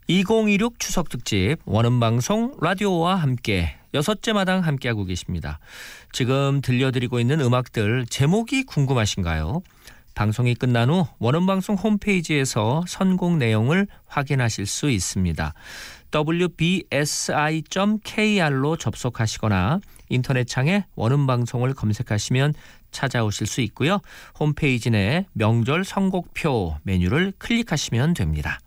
2016 추석 특집 원음방송 라디오와 함께 6째 마당 함께하고 계십니다. 지금 들려드리고 있는 음악들 제목이 궁금하신가요? 방송이 끝난 후 원음방송 홈페이지에서 선곡 내용을 확인하실 수 있습니다. wbsi.kr로 접속하시거나 인터넷 창에 원음방송을 검색하시면 찾아오실 수 있고요. 홈페이지 내 명절 선곡표 메뉴를 클릭하시면 됩니다.